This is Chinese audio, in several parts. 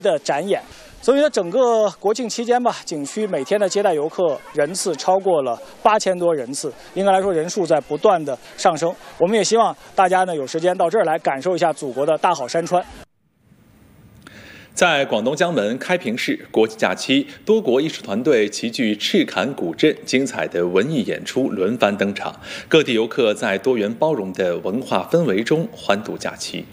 的展演。所以呢，整个国庆期间吧，景区每天的接待游客人次超过了8000多人次，应该来说人数在不断的上升。我们也希望大家呢有时间到这儿来感受一下祖国的大好山川。 在广东江门开平市国庆假期，多国艺术团队齐聚赤坎古镇，精彩的文艺演出轮番登场，各地游客在多元包容的文化氛围中欢度假期。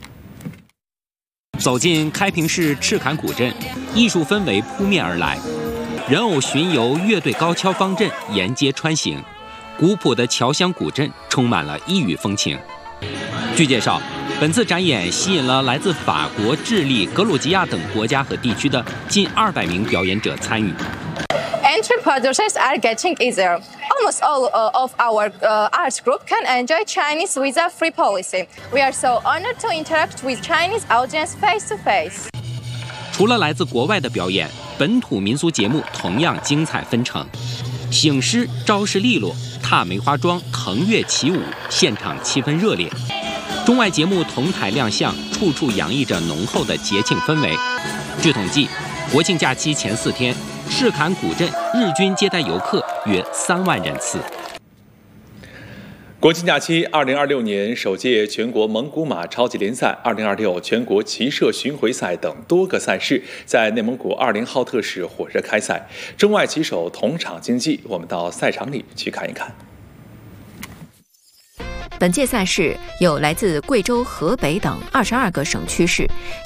走进开平市赤坎古镇，艺术氛围扑面而来，人偶巡游乐队高跷方阵沿街穿行，古朴的侨乡古镇充满了异域风情。据介绍，本次展演吸引了来自法国、智利、格鲁吉亚等国家和地区的近200名表演者参与。 Entry producers are getting easier. Almost all of our art group can enjoy Chinese visa free policy. We are so honored to interact with Chinese audience face to face. 除了来自国外的表演，本土民俗节目同样精彩纷呈。醒狮招式利落，踏梅花桩，腾跃起舞，现场气氛热烈。中外节目同台亮相，处处洋溢着浓厚的节庆氛围。据统计，国庆假期前4天，赤坎古镇日均接待游客约3万人次。 国庆假期，2026年首届全国蒙古马超级联赛、2026全国骑射巡回赛等多个赛事在内蒙古2连浩特市火热开赛，中外骑手同场竞技。我们到赛场里去看一看。 本届赛事有来自贵州、河北等22个省区市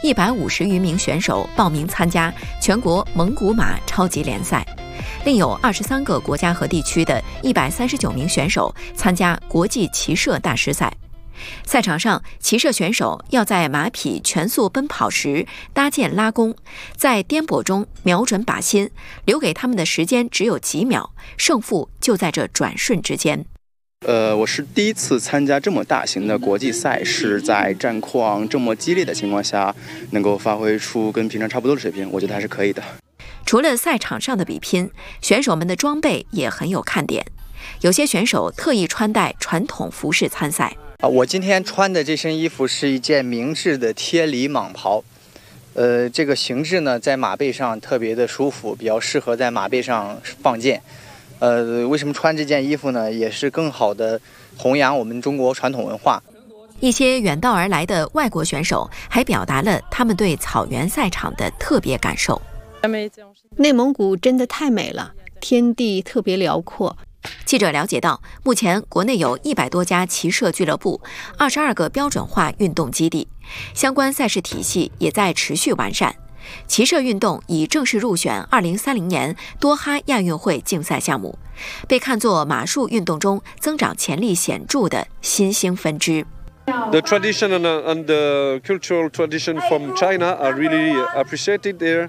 150余名选手报名参加全国蒙古马超级联赛，另有23个国家和地区的139名选手参加国际骑射大师赛。赛场上，骑射选手要在马匹全速奔跑时搭箭拉弓，在颠簸中瞄准靶心，留给他们的时间只有几秒，胜负就在这转瞬之间。 我是第一次参加这么大型的国际赛事，在战况这么激烈的情况下，能够发挥出跟平常差不多的水平，我觉得还是可以的。 除了赛场上的比拼，选手们的装备也很有看点。有些选手特意穿戴传统服饰参赛。 我今天穿的这身衣服是一件明制的贴里蟒袍，这个形制呢，在马背上特别的舒服，比较适合在马背上放箭。为什么穿这件衣服呢？也是更好的弘扬我们中国传统文化。 一些远道而来的外国选手还表达了他们对草原赛场的特别感受。 内蒙古真的太美了，天地特别辽阔。 记者了解到，目前国内有100多家骑射俱乐部，22个标准化运动基地，相关赛事体系也在持续完善。骑射运动已正式入选2030年多哈亚运会竞赛项目，被看作马术运动中增长潜力显著的新兴分支。 The tradition and the cultural tradition from China are really appreciated there.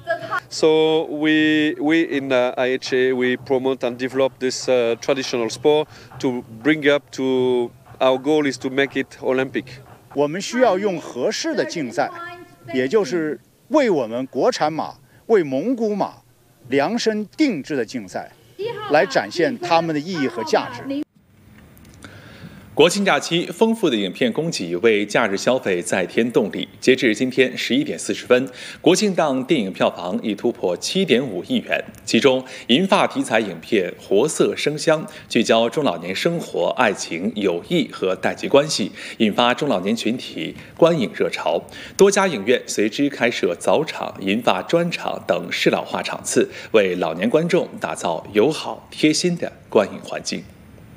So we in IHA we promote and develop this traditional sport to bring up to our goal is to make it Olympic. 我们需要用合适的竞赛，也就是为我们国产马、为蒙古马量身定制的竞赛，来展现它们的意义和价值。 国庆假期，丰富的影片供给为假日消费再添动力。截至今天11点40分，国庆档电影票房已突破7.5亿元。其中，银发题材影片《活色生香》聚焦中老年生活、爱情、友谊和代际关系，引发中老年群体观影热潮。多家影院随之开设早场、银发专场等适老化场次，为老年观众打造友好贴心的观影环境。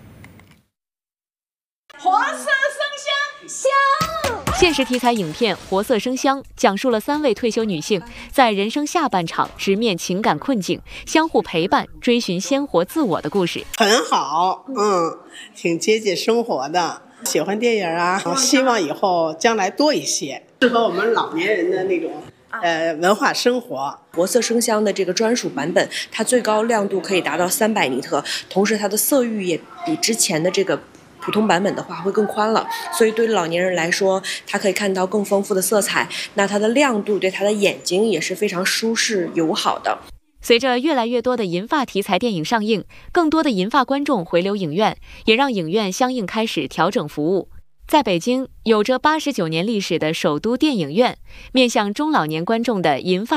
活色生香，香！ 现实题材影片《活色生香》讲述了3位退休女性在人生下半场直面情感困境，相互陪伴，追寻鲜活自我的故事。 很好，挺接近生活的。喜欢电影啊，希望以后将来多一些，适合我们老年人的那种文化生活。 活色生香的这个专属版本，它最高亮度可以达到300尼特，同时它的色域也比之前的这个普通版本的话会更宽了，所以对老年人来说，他可以看到更丰富的色彩，那它的亮度对他的眼睛也是非常舒适友好的。 随着越来越多的银发题材电影上映，更多的银发观众回流影院，也让影院相应开始调整服务。在北京，有着89年历史的首都电影院，面向中老年观众的银发